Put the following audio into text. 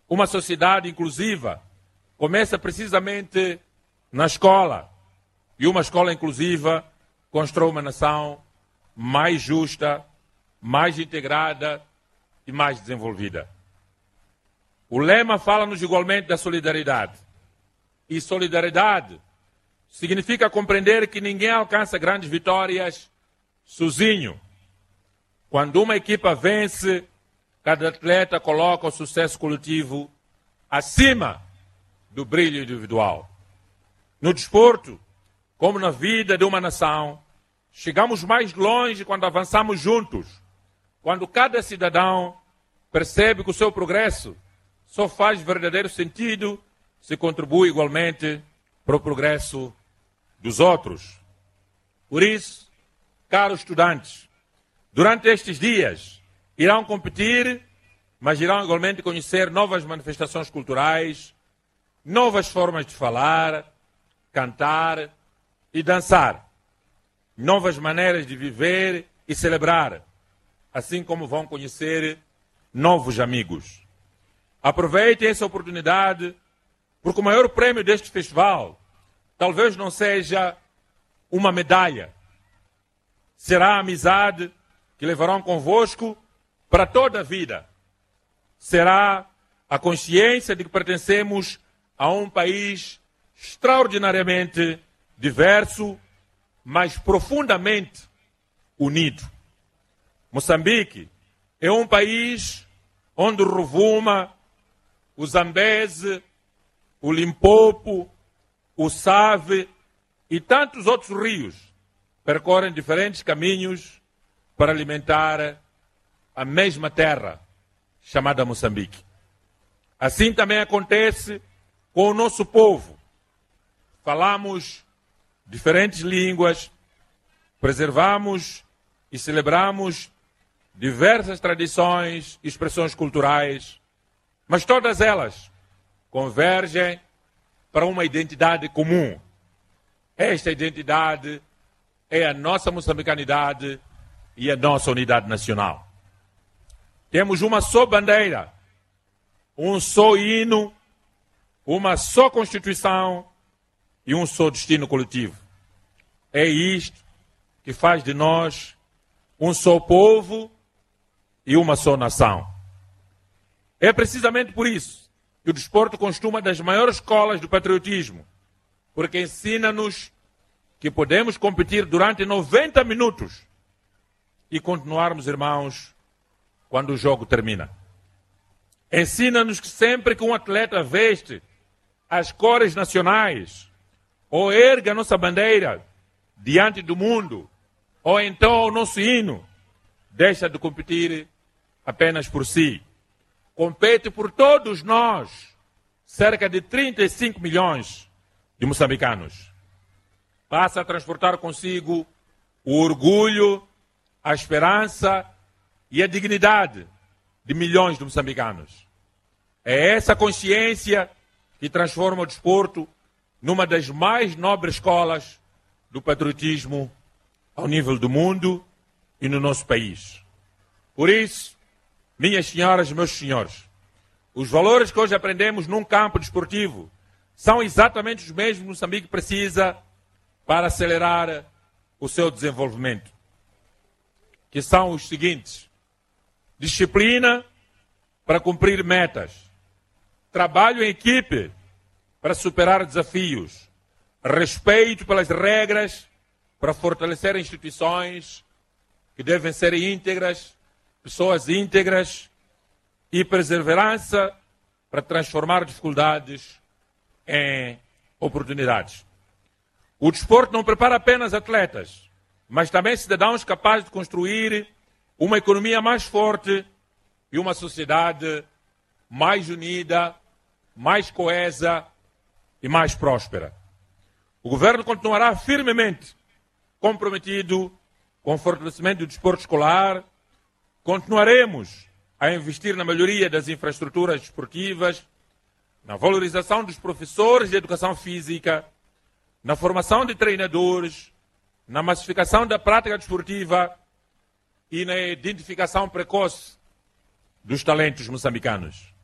Uma sociedade inclusiva começa precisamente na escola. E uma escola inclusiva constrói uma nação mais justa, mais integrada e mais desenvolvida. O lema fala-nos igualmente da solidariedade. E solidariedade significa compreender que ninguém alcança grandes vitórias sozinho. Quando uma equipa vence, cada atleta coloca o sucesso coletivo acima do brilho individual. No desporto, como na vida de uma nação, chegamos mais longe quando avançamos juntos, quando cada cidadão percebe que o seu progresso só faz verdadeiro sentido se contribui igualmente para o progresso dos outros. Por isso, caros estudantes, durante estes dias irão competir, mas irão igualmente conhecer novas manifestações culturais, novas formas de falar, cantar e dançar, novas maneiras de viver e celebrar, assim como vão conhecer novos amigos. Aproveitem essa oportunidade, porque o maior prêmio deste festival talvez não seja uma medalha, será a amizade que levarão convosco para toda a vida. Será a consciência de que pertencemos a um país extraordinariamente diverso, mas profundamente unido. Moçambique é um país onde o Rovuma, o Zambeze, o Limpopo, o Save e tantos outros rios percorrem diferentes caminhos para alimentar a mesma terra chamada Moçambique. Assim também acontece com o nosso povo. Falamos diferentes línguas, preservamos e celebramos diversas tradições e expressões culturais, mas todas elas convergem para uma identidade comum. Esta identidade é a nossa moçambicanidade e a nossa unidade nacional. Temos uma só bandeira, um só hino, uma só Constituição e um só destino coletivo. É isto que faz de nós um só povo e uma só nação. É precisamente por isso que o desporto constitui uma das maiores escolas do patriotismo, porque ensina-nos que podemos competir durante 90 minutos e continuarmos irmãos quando o jogo termina. Ensina-nos que sempre que um atleta veste as cores nacionais ou ergue a nossa bandeira diante do mundo, ou então o nosso hino, deixa de competir apenas por si. Compete por todos nós, cerca de 35 milhões de moçambicanos. Passa a transportar consigo o orgulho, a esperança e a dignidade de milhões de moçambicanos. É essa consciência que transforma o desporto numa das mais nobres escolas do patriotismo ao nível do mundo e no nosso país. Por isso, minhas senhoras e meus senhores, os valores que hoje aprendemos num campo desportivo são exatamente os mesmos que Moçambique precisa para acelerar o seu desenvolvimento, que são os seguintes: disciplina para cumprir metas, trabalho em equipe para superar desafios, respeito pelas regras para fortalecer instituições que devem ser íntegras, pessoas íntegras, e perseverança para transformar dificuldades em oportunidades. O desporto não prepara apenas atletas, mas também cidadãos capazes de construir uma economia mais forte e uma sociedade mais unida, mais coesa e mais próspera. O governo continuará firmemente comprometido com o fortalecimento do desporto escolar. Continuaremos a investir na melhoria das infraestruturas desportivas, na valorização dos professores de educação física, na formação de treinadores, na massificação da prática desportiva e na identificação precoce dos talentos moçambicanos.